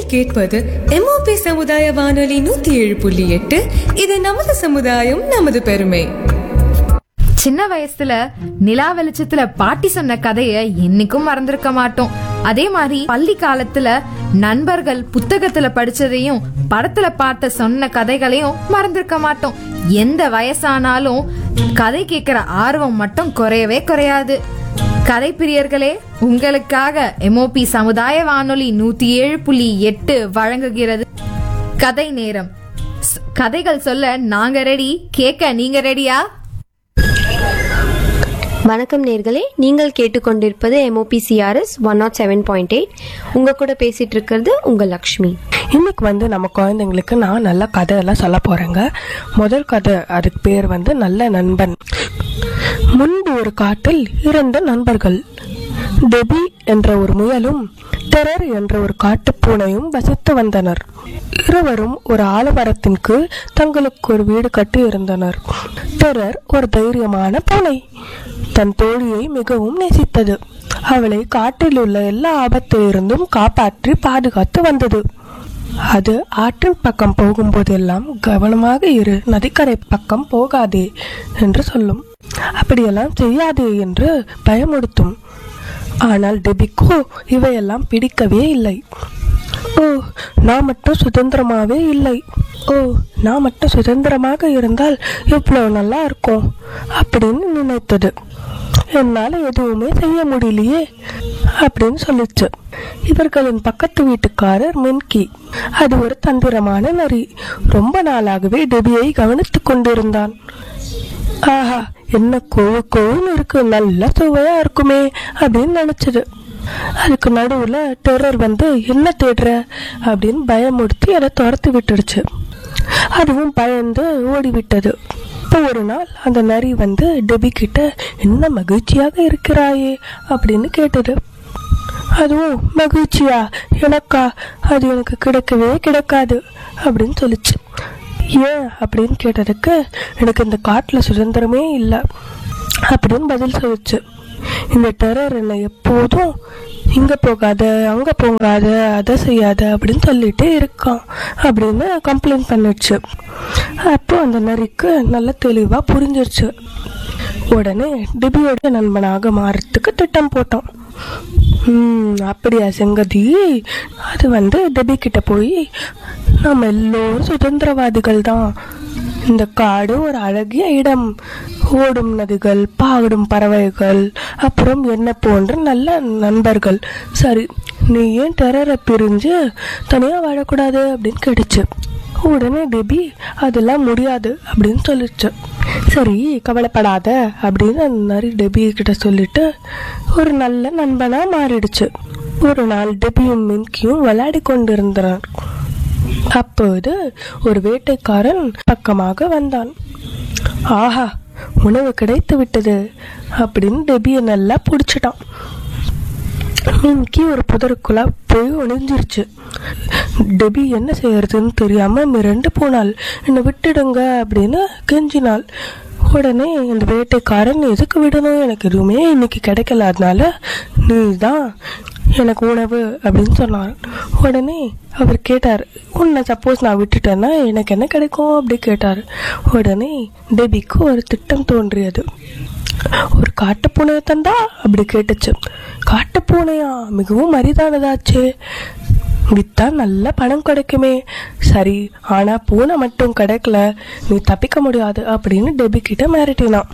கேட்பது MOP சமுதாய வானொலி 107.8. இது நமது சமுதாயம், நமது பெருமை. சின்ன வயசுல நிலா வெளிச்சத்துல பாட்டி சொன்ன கதைய என்னைக்கும் மறந்திருக்க மாட்டோம். அதே மாதிரி பள்ளி காலத்துல நண்பர்கள் புத்தகத்துல படிச்சதையும் படத்துல பார்த்த சொன்ன கதைகளையும் மறந்திருக்க மாட்டோம். எந்த வயசானாலும் கதை கேட்கிற ஆர்வம் மட்டும் குறையவே குறையாது. கதை பிரியர்களே, உங்களுக்காக MOP சமுதாய வானொலி 107.8 வழங்குகிறது கதை நேரம். கதைகள் சொல்ல நாங்க ரெடி, கேட்க நீங்க ரெடியா? வணக்கம் நேர்களே, நீங்கள் கேட்டுக்கொண்டிருப்பது MOP CRS 107.8. உங்க கூட பேசிட்டு இருக்கிறது உங்க லக்ஷ்மி. இன்னைக்கு நம்ம குழந்தைங்களுக்கு நான் நல்ல கதையெல்லாம் சொல்ல போறேங்க. முதல் கதை, அதுக்கு பேர் நல்ல நண்பன். முன்பு ஒரு காட்டில் 2 நண்பர்கள். டெபி என்ற ஒரு முயலும் டெரர் என்ற ஒரு காட்டு பூனையும் வசித்து வந்தனர். இருவரும் ஒரு ஆலமரத்தின் கீழ் தங்களுக்கு ஒரு வீடு கட்டி இருந்தனர். டெரர் ஒரு தைரியமான பூனை. தன் தோழியை மிகவும் நேசித்தது. அவளை காட்டில் உள்ள எல்லா ஆபத்திலிருந்தும் காப்பாற்றி பாதுகாத்து வந்தது. அது ஆற்றின் பக்கம் போகும்போதெல்லாம் கவனமாக இரு, நதிக்கரை பக்கம் போகாதே என்று சொல்லும். அப்படியெல்லாம் செய்யாதே என்று பயமுறுத்தும். ஆனால் டெபிக்கோ இவையெல்லாம் பிடிக்கவே இல்லை. ஓ, நான் மட்டும் சுதந்திரமாவே இல்லை. ஓ, நான் மட்டும் சுதந்திரமாக இருந்தால் எவ்வளவு நல்லா இருக்கும் அப்படின்னு நினைத்தது. என்னால எதுவுமே செய்ய முடியலையே அப்படின்னு சொல்லிச்சு. இவர்களின் பக்கத்து வீட்டுக்காரர் மின்கி. அது ஒரு தந்திரமான நரி. ரொம்ப நாளாகவே டெபியை கவனித்துக் கொண்டிருந்தான். ஆஹா, என்ன கோவு கோவுன்னு இருக்கு, நல்ல சுவையா இருக்குமே அப்படின்னு நினைச்சது. அதுக்கு நடுவுல டெரர் என்ன தேடுற அப்படின்னு பயமுறுத்தி அதை துரத்து விட்டுடுச்சு. அதுவும் பயந்து ஓடிவிட்டது. இப்போ ஒரு நாள் அந்த நரி டெபி கிட்ட, என்ன மகிழ்ச்சியாக இருக்கிறாயே அப்படின்னு கேட்டது. அதுவும் மகிழ்ச்சியா, எனக்கா? அது எனக்கு கிடைக்கவே கிடைக்காது அப்படின்னு சொல்லிச்சு. ஏன் அப்படின்னு கேட்டதுக்கு, எனக்கு இந்த காட்டுல சுதந்திரமே இல்லை அப்படின்னு பதில் சொல்லிச்சு. இந்த டெரர் என்னை எப்போதும் இங்க போகாத, அங்க போகாத, அதை செய்யாத அப்படின்னு சொல்லிட்டு இருக்கான் அப்படின்னு கம்ப்ளைண்ட் பண்ணிடுச்சு. அப்போ அந்த நரிக்கு நல்ல தெளிவா புரிஞ்சிருச்சு. உடனே டெபியோட நண்பனாக மாறத்துக்கு திட்டம் போட்டோம். அப்படியா செங்கதி? அது டெபி கிட்ட போய், நம்ம எல்லோரும் சுதந்திரவாதிகள் தான். இந்த காடு ஒரு அழகிய இடம். ஓடும் நதிகள், பாடும் பறவைகள், அப்புறம் என்ன போன்ற நல்ல நண்பர்கள். சரி, நீ ஏன் டெரரை பிரிஞ்சு தனியா வாழக்கூடாது அப்படின்னு கேட்டுச்சு. உடனே டெபி, அதெல்லாம் முடியாது அப்படின்னு சொல்லிச்சு. சரி, கவலைப்படாத அப்படின்னு அந்த நரி டெபி கிட்ட சொல்லிட்டு ஒரு நல்ல நண்பனா மாறிடுச்சு. ஒரு நாள் டெபியும் மின்கியும் விளையாடி கொண்டிருந்தனர். அப்போது ஒரு வேட்டைக்காரன் பக்கமாக வந்தான். ஆஹா, உணவு கிடைத்து விட்டது அப்படின்னு டெபியை நல்லா பிடிச்சிட்டான். மின்கி ஒரு புதருக்குள்ள போய் ஒளிஞ்சிருச்சு. டெபி என்ன செய்யறதுன்னு தெரியாம மிரண்டு போனாள். என்னை விட்டுடுங்க அப்படின்னு கெஞ்சினாள். உடனே இந்த வேட்டைக்காரன், எதுக்கு விடணும், எனக்கு எதுவுமே இன்னைக்கு கிடைக்கல, அதனால நீ தான் எனக்கு உணவு அப்படின்னு சொன்னார். உடனே அவர் கேட்டார், உன்னை சப்போஸ் நான் விட்டுட்டேன்னா எனக்கு என்ன கிடைக்கும் அப்படி கேட்டார். உடனே டெபிக்கு ஒரு திட்டம் தோன்றியது. ஒரு காட்டுப்பூனையை தந்தா அப்படி கேட்டுச்சு. காட்டுப்பூனையா? மிகவும் அரிதானதாச்சு. வித்தா நல்ல பணம் கிடைக்குமே. சரி, ஆனா பூனை மட்டும் கிடைக்கல, நீ தப்பிக்க முடியாது அப்படின்னு டெபி கிட்ட மிரட்டினான்.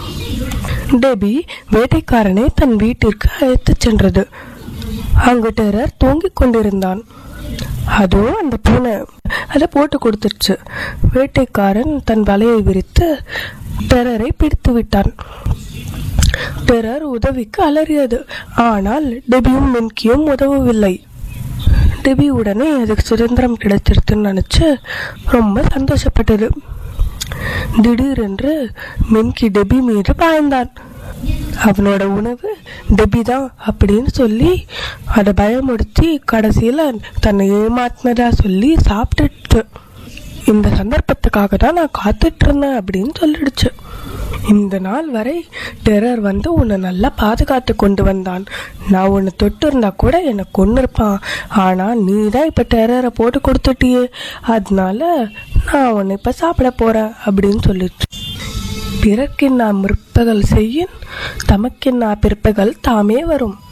டெபி வேட்டைக்காரனை தன் வீட்டிற்கு அழைத்து சென்றது. அங்கு டெரர் தூங்கிக் கொண்டிருந்தான். அதோ அந்த பூனை அதை போட்டு கொடுத்துருச்சு. வேட்டைக்காரன் தன் வலையை விரித்து டெரரை பிடித்து விட்டான். டெரர் உதவிக்கு அலறியது. ஆனால் டெபியும் மின்கியும் உதவவில்லை. டெபி உடனே அதுக்கு சுதந்திரம் கிடைச்சிருச்சுன்னு நினைச்சு ரொம்ப சந்தோஷப்பட்டது. திடீரென்று மின்கி டெபி மீது பாய்ந்தான். அவனோட உணவு டெபி தான் அப்படின்னு சொல்லி அதை பயமுறுத்தி கடைசியில தன்னை ஏமாத்தினதா சொல்லி சாப்பிட்டுட்டு, இந்த சந்தர்ப்பத்துக்காக தான் நான் காத்துட்டு இருந்தேன் அப்படின்னு சொல்லிடுச்சு. இந்த நாள் வரை டெரர் வந்து உன்னை நல்லா பாதுகாத்து கொண்டு வந்தான். நான் உன்னை தொட்டு இருந்தா கூட என்னை கொன்னிருப்பான். ஆனா நீ தான் இப்ப டெரரை போட்டு கொடுத்துட்டியே, அதனால நான் உன்னை இப்ப சாப்பிட போறேன் அப்படின்னு சொல்லிட்டு, பிறர்க்கின்னா முற்பகல் செய்யின் தமக்கின்னா பிற்பகல் தாமே வரும்.